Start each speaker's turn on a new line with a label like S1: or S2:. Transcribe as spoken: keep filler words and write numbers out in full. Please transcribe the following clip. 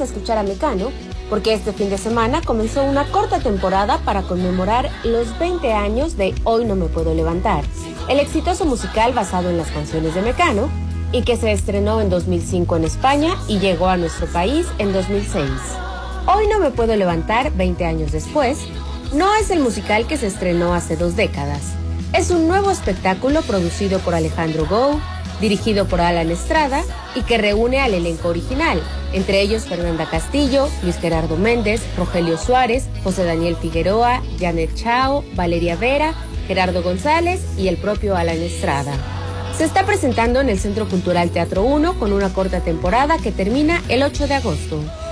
S1: a escuchar a Mecano porque este fin de semana comenzó una corta temporada para conmemorar los veinte años de Hoy No Me Puedo Levantar, el exitoso musical basado en las canciones de Mecano y que se estrenó en dos mil cinco en España y llegó a nuestro país en dos mil seis. Hoy No Me Puedo Levantar, veinte años después, no es el musical que se estrenó hace dos décadas. Es un nuevo espectáculo producido por Alejandro Gou, dirigido por Alan Estrada y que reúne al elenco original, entre ellos Fernanda Castillo, Luis Gerardo Méndez, Rogelio Suárez, José Daniel Figueroa, Janet Chao, Valeria Vera, Gerardo González y el propio Alan Estrada. Se está presentando en el Centro Cultural Teatro uno con una corta temporada que termina el ocho de agosto.